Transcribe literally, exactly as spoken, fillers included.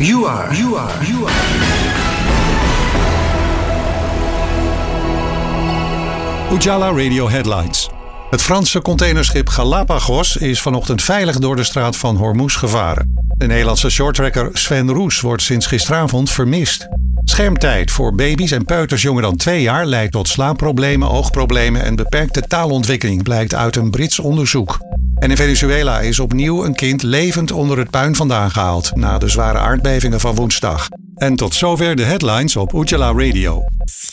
You are, you are, you are. Ujala Radio Headlines. Het Franse containerschip Galapagos is vanochtend veilig door de straat van Hormuz gevaren. De Nederlandse shorttracker Sven Roes wordt sinds gisteravond vermist. Schermtijd voor baby's en peuters jonger dan twee jaar leidt tot slaapproblemen, oogproblemen en beperkte taalontwikkeling, blijkt uit een Brits onderzoek. En in Venezuela is opnieuw een kind levend onder het puin vandaan gehaald na de zware aardbevingen van woensdag. En tot zover de headlines op Ujala Radio.